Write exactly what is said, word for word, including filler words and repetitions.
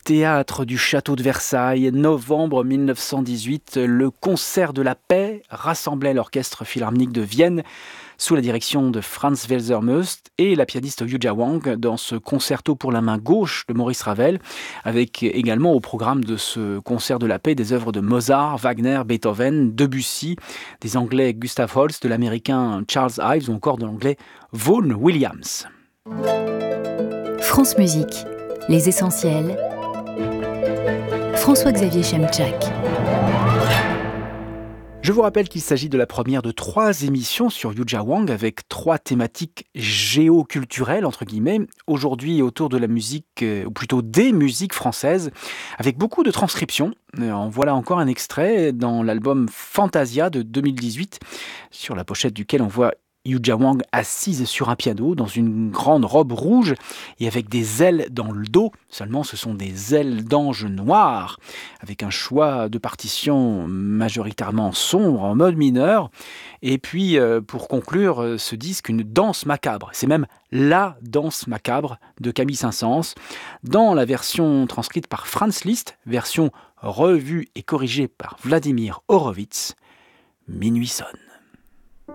Théâtre du Château de Versailles, novembre mille neuf cent dix-huit, le concert de la paix rassemblait l'orchestre philharmonique de Vienne sous la direction de Franz Welser-Möst et la pianiste Yuja Wang dans ce concerto pour la main gauche de Maurice Ravel, avec également au programme de ce concert de la paix des œuvres de Mozart, Wagner, Beethoven, Debussy, des Anglais Gustav Holst, de l'Américain Charles Ives ou encore de l'Anglais Vaughan Williams. France Musique, les essentiels. François-Xavier Chemczak. Je vous rappelle qu'il s'agit de la première de trois émissions sur Yuja Wang avec trois thématiques géoculturelles, entre guillemets, aujourd'hui autour de la musique, ou plutôt des musiques françaises, avec beaucoup de transcriptions. En voilà encore un extrait dans l'album Fantasia de deux mille dix-huit, sur la pochette duquel on voit Yuja Wang assise sur un piano dans une grande robe rouge et avec des ailes dans le dos. Seulement, ce sont des ailes d'ange noires avec un choix de partition majoritairement sombre en mode mineur. Et puis, euh, pour conclure euh, ce disque, une danse macabre. C'est même la danse macabre de Camille Saint-Saëns dans la version transcrite par Franz Liszt, version revue et corrigée par Vladimir Horowitz. Minuit sonne.